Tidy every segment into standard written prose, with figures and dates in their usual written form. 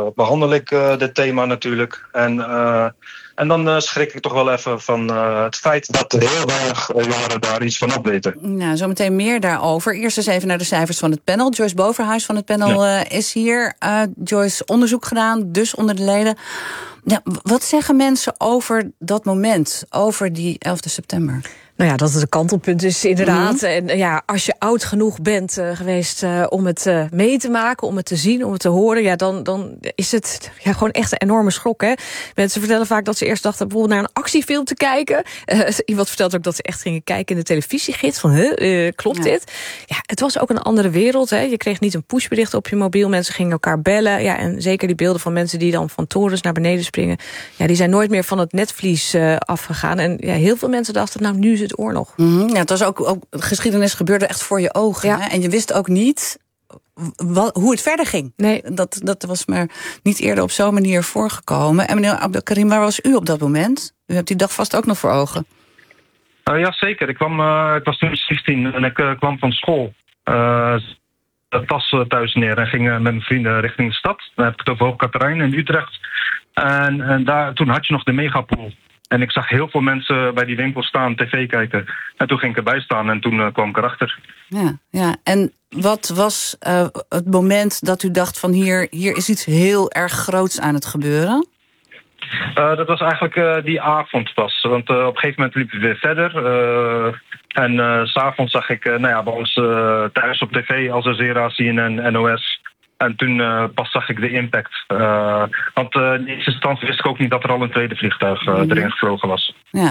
behandel ik dit thema natuurlijk. En dan schrik ik toch wel even van het feit dat heel weinig jongeren daar iets van opweten. Nou, zometeen meer daarover. Eerst eens even naar de cijfers van het panel. Joyce Boverhuis van het panel is hier. Joyce, onderzoek gedaan, dus onder de leden. Ja, wat zeggen mensen over dat moment, over die 11 september? Nou ja, dat het een kantelpunt is inderdaad. En ja, als je oud genoeg bent geweest om het mee te maken, om het te zien, om het te horen, ja, dan is het gewoon echt een enorme schok. Hè? Mensen vertellen vaak dat ze eerst dachten bijvoorbeeld naar een actiefilm te kijken. Iemand vertelt ook dat ze echt gingen kijken in de televisiegids van, klopt dit? Ja, het was ook een andere wereld. Hè? Je kreeg niet een pushbericht op je mobiel. Mensen gingen elkaar bellen. Ja, en zeker die beelden van mensen die dan van torens naar beneden springen. Ja, die zijn nooit meer van het netvlies afgegaan. En ja, heel veel mensen dachten, nou, nu is het oorlog. Ja, het was ook geschiedenis gebeurde echt voor je ogen. Ja. Hè? En je wist ook niet hoe het verder ging. Nee. Dat was maar niet eerder op zo'n manier voorgekomen. En meneer Abdelkarim, waar was u op dat moment? U hebt die dag vast ook nog voor ogen. Ja, zeker. Ik was toen 16 en ik kwam van school. De tas thuis neer en ging met mijn vrienden richting de stad. Dan heb ik het over Hoog Katerijn in Utrecht. En toen had je nog de Megapool. En ik zag heel veel mensen bij die winkel staan, tv kijken. En toen ging ik erbij staan en toen kwam ik erachter. Ja. En wat was het moment dat u dacht van hier is iets heel erg groots aan het gebeuren? Dat was eigenlijk die avond pas. Want op een gegeven moment liepen we weer verder. En 's avonds zag ik bij ons thuis op tv Al Jazeera, CNN, NOS. En toen pas zag ik de impact. Want in eerste instantie wist ik ook niet dat er al een tweede vliegtuig erin gevlogen was. Ja.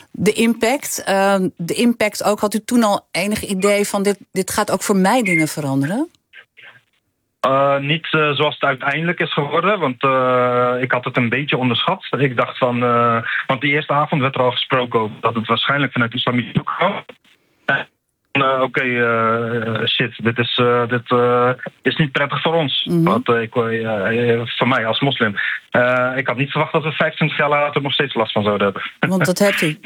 De impact ook. Had u toen al enig idee van dit gaat ook voor mij dingen veranderen? Niet zoals het uiteindelijk is geworden, want ik had het een beetje onderschat. Ik dacht van, want die eerste avond werd er al gesproken over dat het waarschijnlijk vanuit islamitische hoek kwam. Shit, dit is niet prettig voor ons. Want voor mij als moslim. Ik had niet verwacht dat we 25 jaar later nog steeds last van zouden hebben. Want dat hebt u.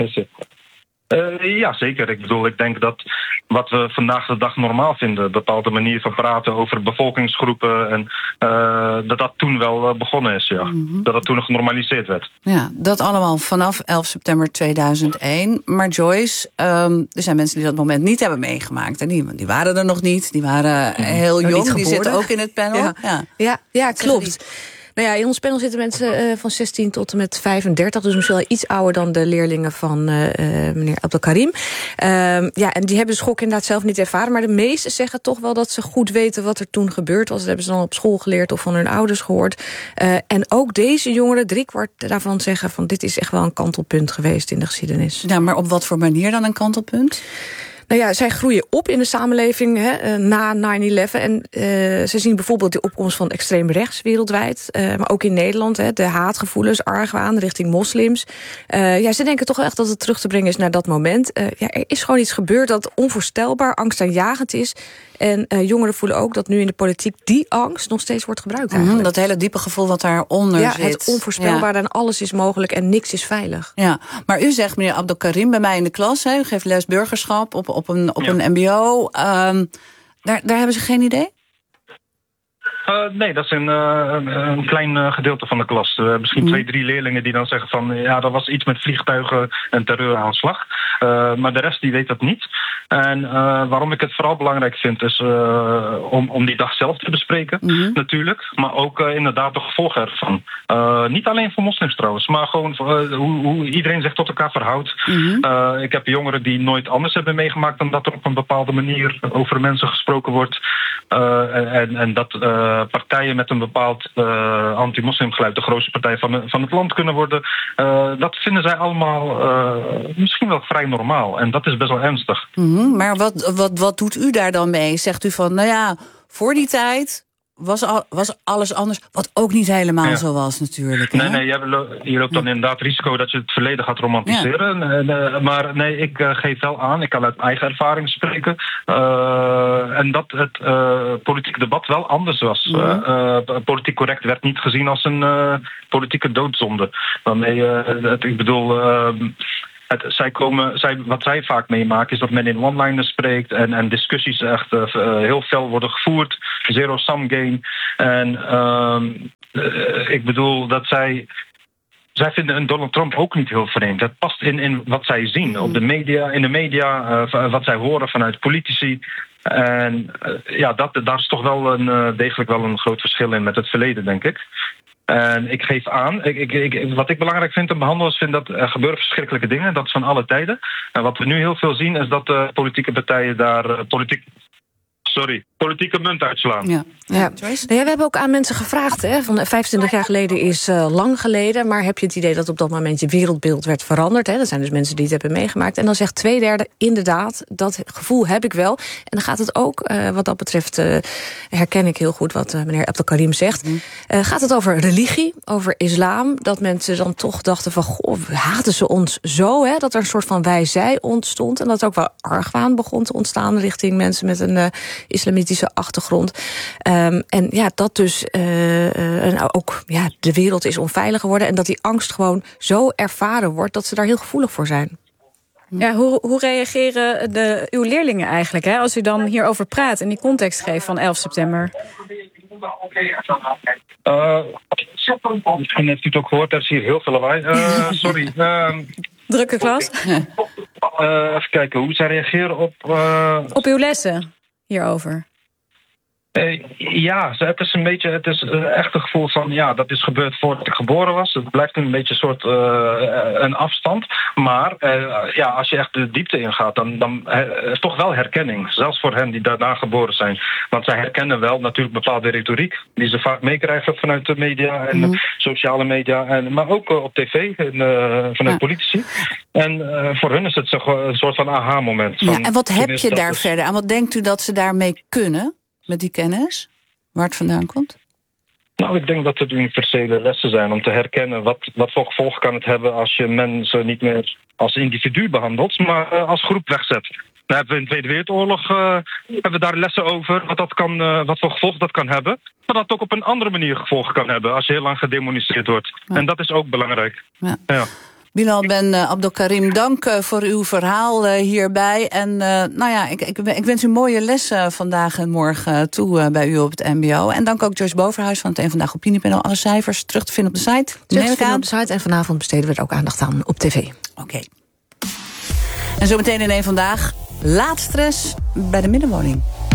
Ja, zeker. Ik denk dat wat we vandaag de dag normaal vinden, een bepaalde manier van praten over bevolkingsgroepen, en dat toen wel begonnen is, ja. Dat toen genormaliseerd werd. Ja, dat allemaal vanaf 11 september 2001. Maar Joyce, er zijn mensen die dat moment niet hebben meegemaakt. En die waren er nog niet. Die waren heel jong. Die zitten ook in het panel. Ja, klopt. Nou ja, in ons panel zitten mensen van 16 tot en met 35... dus misschien wel iets ouder dan de leerlingen van meneer Abdelkarim. En die hebben de schok inderdaad zelf niet ervaren... maar de meesten zeggen toch wel dat ze goed weten wat er toen gebeurd was. Dat hebben ze dan op school geleerd of van hun ouders gehoord. En ook deze jongeren, 3/4 daarvan zeggen van dit is echt wel een kantelpunt geweest in de geschiedenis. Ja, maar op wat voor manier dan een kantelpunt? Nou ja, zij groeien op in de samenleving na 9/11. En ze zien bijvoorbeeld de opkomst van extreem rechts wereldwijd. Maar ook in Nederland, de haatgevoelens, argwaan richting moslims. Ze denken toch echt dat het terug te brengen is naar dat moment. Er is gewoon iets gebeurd dat onvoorstelbaar angstaanjagend is. En jongeren voelen ook dat nu in de politiek die angst nog steeds wordt gebruikt eigenlijk. Dat hele diepe gevoel wat daaronder zit. Het onvoorspelbare en alles is mogelijk en niks is veilig. Ja, maar u zegt, meneer Abdelkarim, bij mij in de klas, u geeft les burgerschap op een mbo. Daar hebben ze geen idee? Nee, dat is een klein gedeelte van de klas. Misschien 2-3 leerlingen die dan zeggen van ja, dat was iets met vliegtuigen en terreuraanslag. Maar de rest die weet dat niet. En waarom ik het vooral belangrijk vind is om die dag zelf te bespreken, natuurlijk. Maar ook inderdaad de gevolgen ervan. Niet alleen voor moslims trouwens, maar gewoon hoe iedereen zich tot elkaar verhoudt. Ik heb jongeren die nooit anders hebben meegemaakt dan dat er op een bepaalde manier over mensen gesproken wordt. En dat partijen met een bepaald anti-moslimgeluid de grootste partij van het land kunnen worden. Dat vinden zij allemaal misschien wel vrij normaal. En dat is best wel ernstig. Maar wat doet u daar dan mee? Zegt u van, nou ja, voor die tijd was alles anders, wat ook niet helemaal zo was natuurlijk. Hè? Nee, je loopt dan inderdaad risico dat je het verleden gaat romantiseren. Ja. Maar nee, ik geef wel aan, ik kan uit eigen ervaring spreken, en dat het politieke debat wel anders was. Politiek correct werd niet gezien als een politieke doodzonde. Ik bedoel... wat zij vaak meemaken is dat men in one-liners spreekt en discussies echt heel fel worden gevoerd. Zero-sum game. En ik bedoel dat zij vinden een Donald Trump ook niet heel vreemd. Dat past in wat zij zien op in de media, wat zij horen vanuit politici. En daar is toch wel degelijk wel een groot verschil in met het verleden, denk ik. En ik geef aan, wat ik belangrijk vind te behandelen, is dat er gebeuren verschrikkelijke dingen. Dat is van alle tijden. En wat we nu heel veel zien, is dat politieke partijen daar politieke munt uitslaan. Ja. We hebben ook aan mensen gevraagd. Hè, van 25 jaar geleden is lang geleden. Maar heb je het idee dat op dat moment je wereldbeeld werd veranderd? Hè? Dat zijn dus mensen die het hebben meegemaakt. En dan zegt 2/3 inderdaad, dat gevoel heb ik wel. En dan gaat het ook, wat dat betreft, herken ik heel goed wat meneer Abdelkarim zegt. Gaat het over religie, over islam? Dat mensen dan toch dachten van, goh, haten ze ons zo? Hè? Dat er een soort van wij-zij ontstond. En dat ook wel argwaan begon te ontstaan richting mensen met een islamitische achtergrond. En ja, dat dus ook de wereld is onveilig geworden. En dat die angst gewoon zo ervaren wordt dat ze daar heel gevoelig voor zijn. Ja, hoe reageren uw leerlingen eigenlijk, hè, als u dan hierover praat en die context geeft van 11 september? Misschien heeft u het ook gehoord, er is hier heel veel lawaai. Sorry. Drukke klas? Even kijken, hoe zij reageren op uw lessen hierover. Het is een beetje, echt een gevoel van, dat is gebeurd voordat ik geboren was. Het blijft een beetje een soort een afstand. Maar als je echt de diepte ingaat, dan is toch wel herkenning. Zelfs voor hen die daarna geboren zijn. Want zij herkennen wel natuurlijk bepaalde retoriek die ze vaak meekrijgen vanuit de media en sociale media. Maar ook op tv en vanuit politici. En voor hun is het een soort van aha-moment. En wat heb je daar verder aan? Wat denkt u dat ze daarmee kunnen? Met die kennis? Waar het vandaan komt? Nou, ik denk dat het universele lessen zijn om te herkennen wat voor gevolgen kan het hebben als je mensen niet meer als individu behandelt, maar als groep wegzet. Dan hebben we in de Tweede Wereldoorlog hebben we daar lessen over wat voor gevolgen dat kan hebben. Maar dat ook op een andere manier gevolgen kan hebben als je heel lang gedemoniseerd wordt. Ja. En dat is ook belangrijk. Ja. Bilal Ben Abdelkarim, dank voor uw verhaal hierbij. En ik wens u mooie lessen vandaag en morgen toe bij u op het mbo. En dank ook Joyce Boverhuis van het Eén Vandaag Opiniepanel. Alle cijfers terug te vinden op de site. Terug te vinden op de site en vanavond besteden we er ook aandacht aan op tv. Oké. En zometeen in Eén Vandaag, laat stress bij de middenwoning.